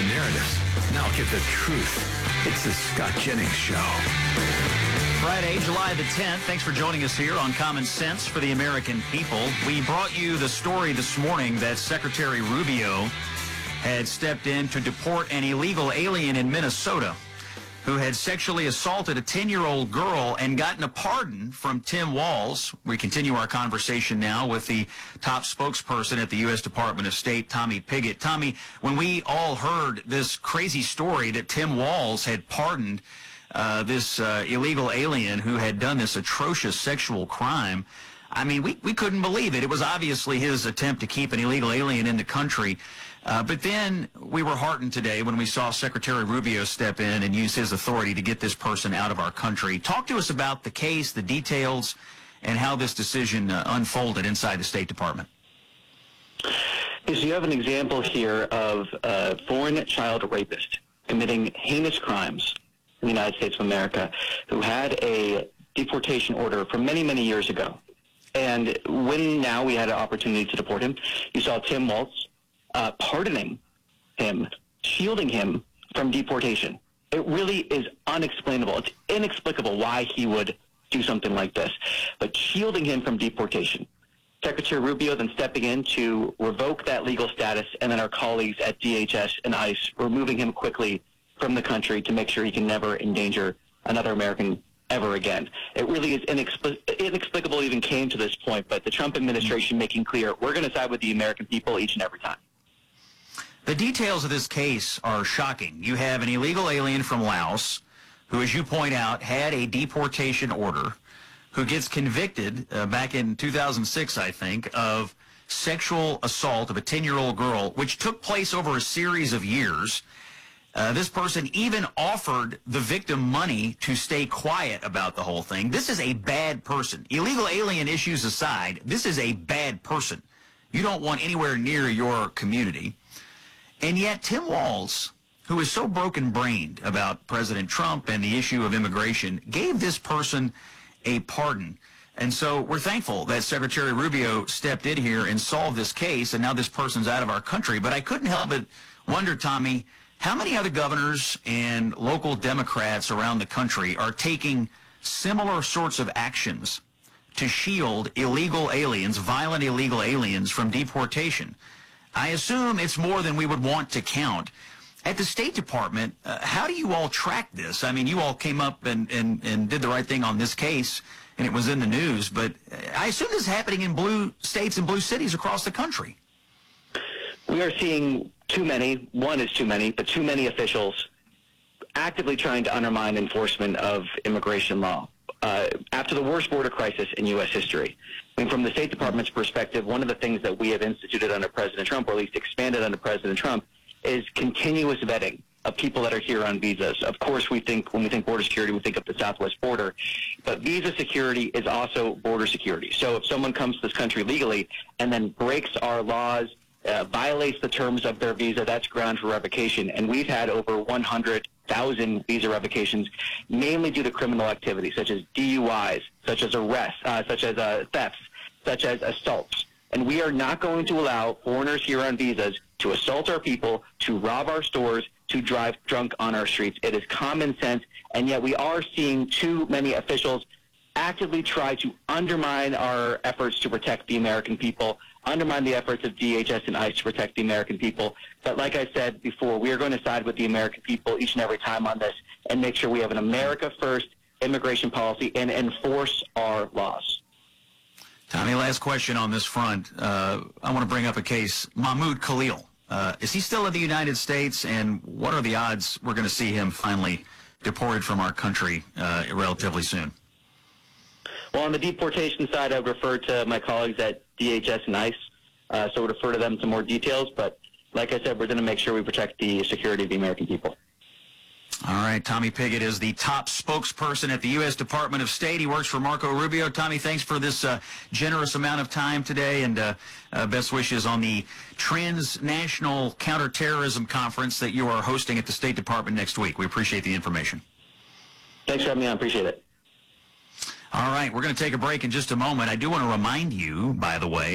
the narratives. Now get the truth. It's the Scott Jennings Show. Friday, July the 10th. Thanks for joining us here on Common Sense for the American People. We brought you the story this morning that Secretary Rubio had stepped in to deport an illegal alien in Minnesota who had sexually assaulted a 10-year-old girl and gotten a pardon from Tim Walz. We continue our conversation now with the top spokesperson at the U.S. Department of State, Tommy Pigott. Tommy, when we all heard this crazy story that Tim Walz had pardoned this illegal alien who had done this atrocious sexual crime, I mean, we couldn't believe it. It was obviously his attempt to keep an illegal alien in the country. But then we were heartened today when we saw Secretary Rubio step in and use his authority to get this person out of our country. Talk to us about the case, the details, and how this decision unfolded inside the State Department. So you have an example here of a foreign child rapist committing heinous crimes in the United States of America who had a deportation order from many, many years ago. And when now we had an opportunity to deport him, you saw Tim Walz pardoning him, shielding him from deportation. It really is unexplainable. It's inexplicable why he would do something like this, but shielding him from deportation. Secretary Rubio then stepping in to revoke that legal status, and then our colleagues at DHS and ICE removing him quickly from the country to make sure he can never endanger another American ever again. It really is inexplicable it even came to this point, but the Trump administration making clear we're going to side with the American people each and every time. The details of this case are shocking. You have an illegal alien from Laos who, as you point out, had a deportation order, who gets convicted back in 2006, I think, of sexual assault of a 10-year-old girl, which took place over a series of years. This person even offered the victim money to stay quiet about the whole thing. This is a bad person. Illegal alien issues aside, this is a bad person. You don't want anywhere near your community. And yet Tim Walz, who is so broken-brained about President Trump and the issue of immigration, gave this person a pardon. And so we're thankful that Secretary Rubio stepped in here and solved this case, and now this person's out of our country. But I couldn't help but wonder, Tommy, how many other governors and local Democrats around the country are taking similar sorts of actions to shield illegal aliens, violent illegal aliens, from deportation? I assume it's more than we would want to count. At the State Department, how do you all track this? I mean, you all came up and did the right thing on this case, and it was in the news, but I assume this is happening in blue states and blue cities across the country. We are seeing too many, one is too many, but too many officials actively trying to undermine enforcement of immigration law after the worst border crisis in U.S. history. I mean, from the State Department's perspective, one of the things that we have instituted under President Trump, or at least expanded under President Trump, is continuous vetting of people that are here on visas. Of course, when we think border security, we think of the southwest border, but visa security is also border security. So if someone comes to this country legally and then breaks our laws, violates the terms of their visa, that's ground for revocation. And we've had over 100,000 visa revocations, mainly due to criminal activity, such as DUIs, such as arrests, such as thefts, such as assaults. And we are not going to allow foreigners here on visas to assault our people, to rob our stores, to drive drunk on our streets. It is common sense, and yet we are seeing too many officials actively try to undermine our efforts to protect the American people, undermine the efforts of DHS and ICE to protect the American people. But like I said before, we are going to side with the American people each and every time on this and make sure we have an America First immigration policy and enforce our laws. Tommy, last question on this front. I want to bring up a case, Mahmoud Khalil. Is he still in the United States, and what are the odds we're going to see him finally deported from our country relatively soon? Well, on the deportation side, I would refer to my colleagues at DHS and ICE, so I would refer to them to more details. But like I said, we're going to make sure we protect the security of the American people. All right, Tommy Pigott is the top spokesperson at the U.S. Department of State. He works for Marco Rubio. Tommy, thanks for this generous amount of time today, and best wishes on the Transnational Counterterrorism Conference that you are hosting at the State Department next week. We appreciate the information. Thanks for having me on. Appreciate it. All right, we're going to take a break in just a moment. I do want to remind you, by the way,